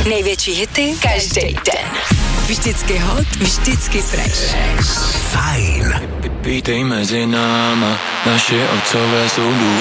Největší hity každý den. Vždycky hot, vždycky fresh. Fajn. Vítej mezi náma, naši otcové jsou důvod.